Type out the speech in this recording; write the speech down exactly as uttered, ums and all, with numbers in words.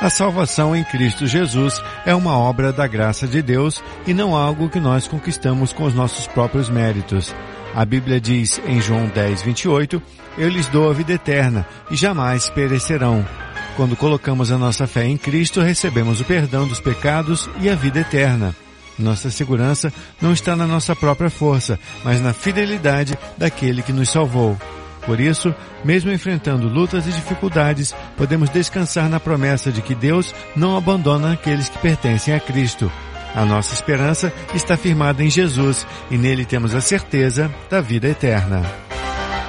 A salvação em Cristo Jesus é uma obra da graça de Deus e não algo que nós conquistamos com os nossos próprios méritos. A Bíblia diz em João dez, vinte e oito, eu lhes dou a vida eterna e jamais perecerão. Quando colocamos a nossa fé em Cristo, recebemos o perdão dos pecados e a vida eterna. Nossa segurança não está na nossa própria força, mas na fidelidade daquele que nos salvou. Por isso, mesmo enfrentando lutas e dificuldades, podemos descansar na promessa de que Deus não abandona aqueles que pertencem a Cristo. A nossa esperança está firmada em Jesus e nele temos a certeza da vida eterna.